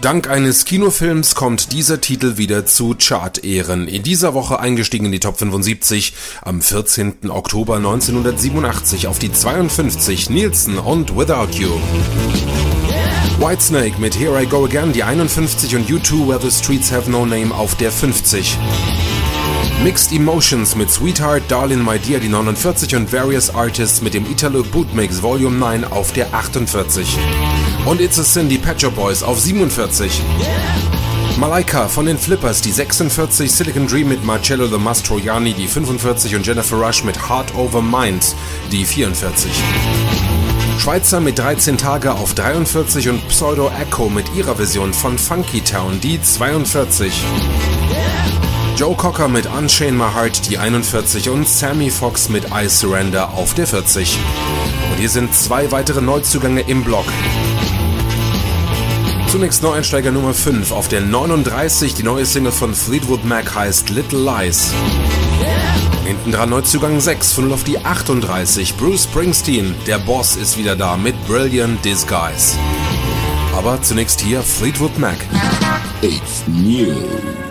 Dank eines Kinofilms kommt dieser Titel wieder zu Chart-Ehren. In dieser Woche eingestiegen in die Top 75, am 14. Oktober 1987 auf die 52 Nielsen und Without You. Whitesnake mit Here I Go Again, die 51 und U2 Where the Streets Have No Name auf der 50. Mixed Emotions mit Sweetheart, Darling My Dear, die 49 und Various Artists mit dem Italo Bootmix Volume 9 auf der 48. Und It's a Sin, die Pet Shop Boys auf 47. Malaika von den Flippers, die 46, Silicon Dream mit Marcello The Mastroianni, die 45 und Jennifer Rush mit Heart Over Mind, die 44. Schweizer mit 13 Tage auf 43 und Pseudo Echo mit ihrer Version von Funky Town, die 42. Joe Cocker mit Unchain My Heart, die 41 und Sammy Fox mit I Surrender auf der 40. Und hier sind zwei weitere Neuzugänge im Block. Zunächst Neueinsteiger Nummer 5 auf der 39, die neue Single von Fleetwood Mac heißt Little Lies. Hinten dran Neuzugang 6 von 0 auf die 38, Bruce Springsteen, der Boss ist wieder da mit Brilliant Disguise. Aber zunächst hier Fleetwood Mac. It's new.